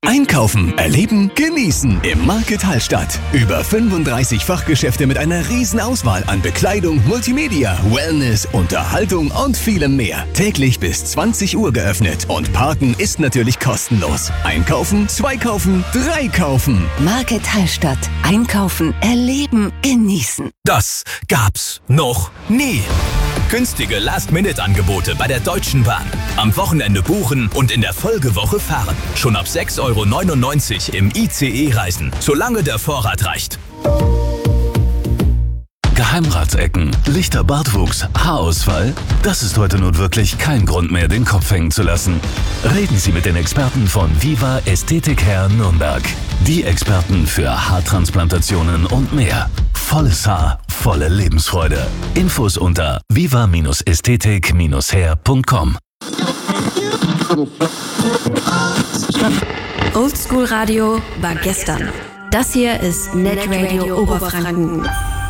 Einkaufen, erleben, genießen im Market Hallstatt. Über 35 Fachgeschäfte mit einer riesen Auswahl an Bekleidung, Multimedia, Wellness, Unterhaltung und vielem mehr. Täglich bis 20 Uhr geöffnet und Parken ist natürlich kostenlos. Einkaufen, 2 kaufen, 3 kaufen. Market Hallstatt. Einkaufen, erleben, genießen. Das gab's noch nie. Günstige Last-Minute-Angebote bei der Deutschen Bahn. Am Wochenende buchen und in der Folgewoche fahren. Schon ab 6,99 € im ICE reisen, solange der Vorrat reicht. Geheimratsecken, lichter Bartwuchs, Haarausfall? Das ist heute nun wirklich kein Grund mehr, den Kopf hängen zu lassen. Reden Sie mit den Experten von Viva Ästhetik Hair Nürnberg. Die Experten für Haartransplantationen und mehr. Volles Haar, volle Lebensfreude. Infos unter viva-ästhetik-hair.com. Oldschool Radio war gestern. Das hier ist Netradio Oberfranken.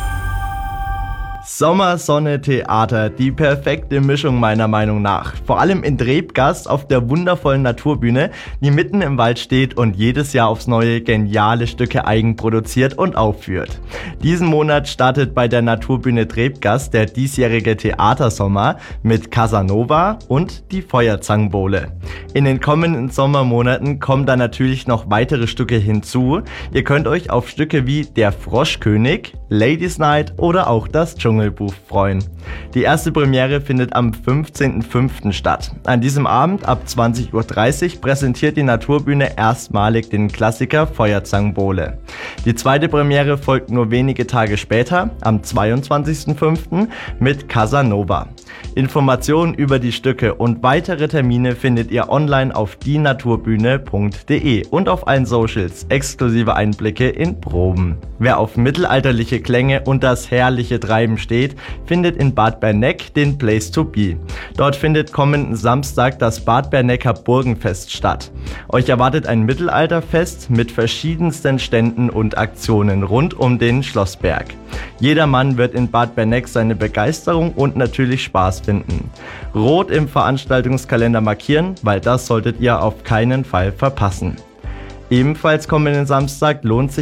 Sommer, Sonne, Theater, die perfekte Mischung meiner Meinung nach. Vor allem in Drebgast auf der wundervollen Naturbühne, die mitten im Wald steht und jedes Jahr aufs Neue geniale Stücke eigenproduziert und aufführt. Diesen Monat startet bei der Naturbühne Drebgast der diesjährige Theatersommer mit Casanova und die Feuerzangenbowle. In den kommenden Sommermonaten kommen da natürlich noch weitere Stücke hinzu. Ihr könnt euch auf Stücke wie Der Froschkönig, Ladies Night oder auch das Dschungelbuch freuen. Die erste Premiere findet am 15.05. statt. An diesem Abend ab 20:30 Uhr präsentiert die Naturbühne erstmalig den Klassiker Feuerzangenbowle. Die zweite Premiere folgt nur wenige Tage später, am 22.05. mit Casanova. Informationen über die Stücke und weitere Termine findet ihr online auf dienaturbühne.de und auf allen Socials, exklusive Einblicke in Proben. Wer auf mittelalterliche Klänge und das herrliche Treiben steht, findet in Bad Berneck den Place to Be. Dort findet kommenden Samstag das Bad Bernecker Burgenfest statt. Euch erwartet ein Mittelalterfest mit verschiedensten Ständen und Aktionen rund um den Schlossberg. Jedermann wird in Bad Berneck seine Begeisterung und natürlich Spaß finden. Rot im Veranstaltungskalender markieren, weil das solltet ihr auf keinen Fall verpassen. Ebenfalls kommenden Samstag lohnt sich